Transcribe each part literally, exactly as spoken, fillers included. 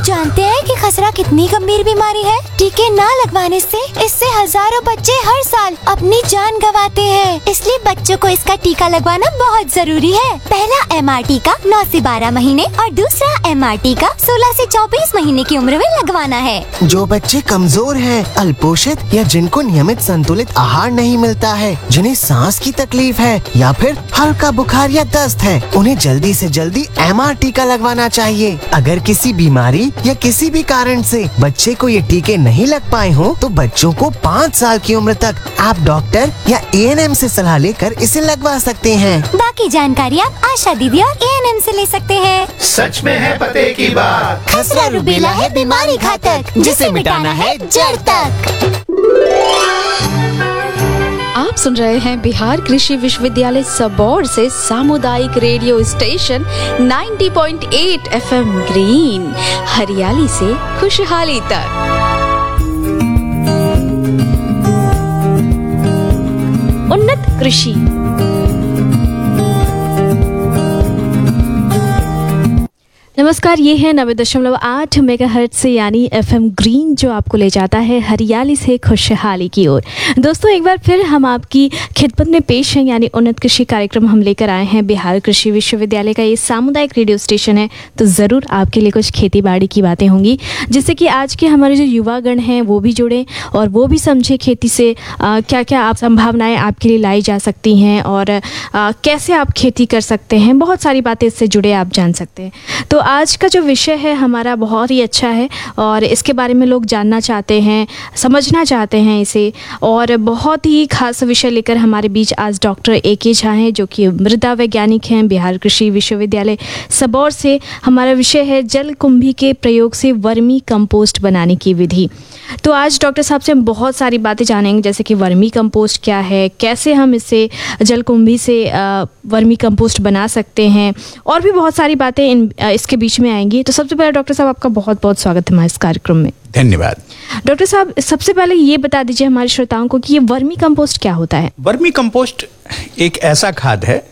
जानते हैं कि खसरा कितनी गंभीर बीमारी है? टीके न लगवाने से इससे हजारों बच्चे हर साल अपनी जान गंवाते हैं। इसलिए बच्चों को इसका टीका लगवाना बहुत जरूरी है। पहला एम आर टीका नौ से बारह महीने और दूसरा एम आर टीका सोलह से चौबीस महीने की उम्र में लगवाना है। जो बच्चे कमजोर हैं, अल्पोषित या जिनको नियमित संतुलित आहार नहीं मिलता है, जिन्हें सांस की तकलीफ है या फिर हल्का बुखार या दस्त है, उन्हें जल्दी से जल्दी एम आर टीका लगवाना चाहिए। अगर किसी बीमारी या किसी भी कारण से बच्चे को ये टीके नहीं लग पाए हो, तो बच्चों को पाँच साल की उम्र तक आप डॉक्टर या ए एन एम से सलाह लेकर इसे लगवा सकते हैं। बाकी जानकारी आप आशा दीदी और ए एन एम से ले सकते हैं। सच में है पते की बात। खसरा रूबेला है बीमारी घातक, जिसे मिटाना है जड़ तक। आप सुन रहे हैं बिहार कृषि विश्वविद्यालय सबौर से सामुदायिक रेडियो स्टेशन नब्बे पॉइंट आठ एफ एम ग्रीन, हरियाली से खुशहाली तक। उन्नत कृषि। नमस्कार, ये है नब्बे दशमलव आठ मेगाहर्ट्ज से यानी एफ एम ग्रीन, जो आपको ले जाता है हरियाली से खुशहाली की ओर। दोस्तों, एक बार फिर हम आपकी खिदमत में पेश हैं, यानी उन्नत कृषि कार्यक्रम हम लेकर आए हैं। बिहार कृषि विश्वविद्यालय का ये सामुदायिक रेडियो स्टेशन है, तो ज़रूर आपके लिए कुछ खेती बाड़ी की बातें होंगी, जिससे कि आज के हमारे जो युवागण हैं वो भी जुड़े और वो भी समझे खेती से आ, क्या क्या आप संभावनाएँ आपके लिए लाई जा सकती हैं और आ, कैसे आप खेती कर सकते हैं। बहुत सारी बातें इससे जुड़े आप जान सकते हैं। तो आज का जो विषय है हमारा बहुत ही अच्छा है और इसके बारे में लोग जानना चाहते हैं, समझना चाहते हैं इसे, और बहुत ही खास विषय लेकर हमारे बीच आज डॉक्टर ए के झा हैं, जो कि मृदा वैज्ञानिक हैं बिहार कृषि विश्वविद्यालय सबौर से। हमारा विषय है जलकुंभी के प्रयोग से वर्मी कंपोस्ट बनाने की विधि। तो आज डॉक्टर साहब से हम बहुत सारी बातें जानेंगे, जैसे कि वर्मी कंपोस्ट क्या है, कैसे हम इससे जलकुंभी से वर्मी कंपोस्ट बना सकते हैं, और भी बहुत सारी बातें इन इसके बीच में आएंगी। तो सबसे पहले डॉक्टर साहब, आपका बहुत बहुत स्वागत है हमारे इस कार्यक्रम में। धन्यवाद। डॉक्टर साहब, सबसे पहले ये बता दीजिए हमारे श्रोताओं को कि ये वर्मी कंपोस्ट क्या होता है। वर्मी कंपोस्ट एक ऐसा खाद है,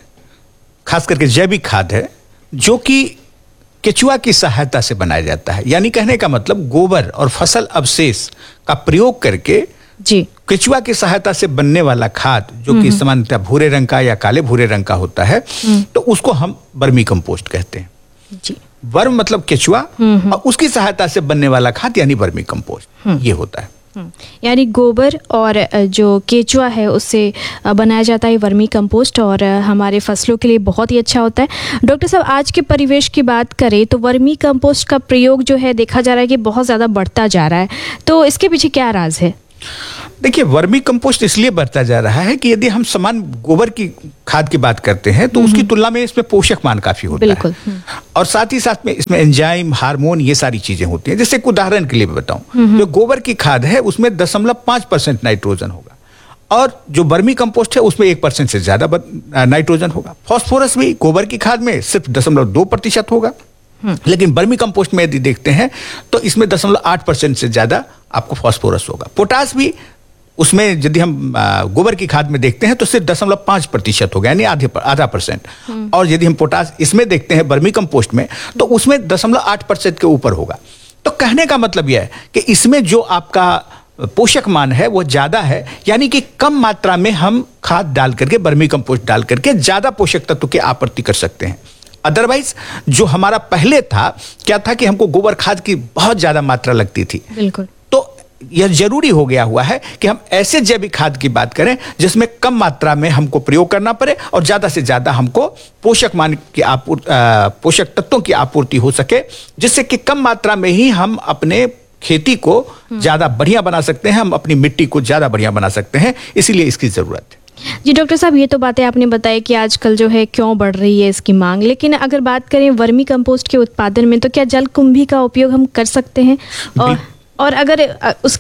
खास करके जैविक खाद है, जो कि केचुआ की सहायता से बनाया जाता है। यानी कहने का मतलब गोबर और फसल अवशेष का प्रयोग करके जी केचुआ की सहायता से बनने वाला खाद, जो कि सामान्यतः भूरे रंग का या काले भूरे रंग का होता है, तो उसको हम वर्मी कंपोस्ट कहते हैं। जी, वर्म मतलब केचुआ और उसकी सहायता से बनने वाला खाद यानी वर्मी कंपोस्ट, ये होता है। यानी गोबर और जो केचुआ है उससे बनाया जाता है वर्मी कंपोस्ट, और हमारे फसलों के लिए बहुत ही अच्छा होता है। डॉक्टर साहब, आज के परिवेश की बात करें तो वर्मी कंपोस्ट का प्रयोग जो है देखा जा रहा है कि बहुत ज़्यादा बढ़ता जा रहा है, तो इसके पीछे क्या राज है? देखिए, वर्मी कंपोस्ट इसलिए बढ़ता जा रहा है कि यदि हम समान गोबर की खाद की बात करते हैं तो उसकी तुलना में इसमें पोषक मान काफी होता बिल्कुल। है, और साथ ही साथ में इसमें एंजाइम, हार्मोन, ये सारी चीजें होती हैं। जैसे एक उदाहरण के लिए बताऊं, जो गोबर की खाद है उसमें दशमलव पांच परसेंट नाइट्रोजन होगा, और जो वर्मी कंपोस्ट है उसमें एक परसेंट से ज्यादा नाइट्रोजन होगा। फॉस्फोरस भी गोबर की खाद में सिर्फ दशमलव दो प्रतिशत होगा, लेकिन वर्मी कंपोस्ट में यदि देखते हैं तो इसमें दशमलव आठ परसेंट से ज्यादा आपको फॉस्फोरस होगा। पोटास भी उसमें यदि हम गोबर की खाद में देखते हैं तो सिर्फ दशमलव पांच प्रतिशत होगा, यानी आधे आधा परसेंट, और यदि हम पोटास इसमें देखते हैं वर्मी कंपोस्ट में तो उसमें दशमलव आठ परसेंट के ऊपर होगा। तो कहने का मतलब यह है कि इसमें जो आपका पोषक मान है वो ज्यादा है, यानी कि कम मात्रा में हम खाद डाल करके, वर्मी कंपोस्ट डाल करके ज्यादा पोषक तत्व की आपूर्ति कर सकते हैं। अदरवाइज जो हमारा पहले था, क्या था कि हमको गोबर खाद की बहुत ज्यादा मात्रा लगती थी। बिल्कुल। तो यह जरूरी हो गया हुआ है कि हम ऐसे जैविक खाद की बात करें जिसमें कम मात्रा में हमको प्रयोग करना पड़े और ज्यादा से ज्यादा हमको पोषक मान की आपूर्ति, पोषक तत्वों की आपूर्ति हो सके, जिससे कि कम मात्रा में ही हम अपने खेती को ज्यादा बढ़िया बना सकते हैं, हम अपनी मिट्टी को ज्यादा बढ़िया बना सकते हैं। इसीलिए इसकी जरूरत है। जी डॉक्टर साहब, ये तो बातें आपने बताई कि आजकल जो है क्यों बढ़ रही है इसकी मांग, लेकिन अगर बात करें वर्मी कंपोस्ट के उत्पादन में, तो क्या जलकुंभी का उपयोग हम कर सकते हैं? और और अगर उसके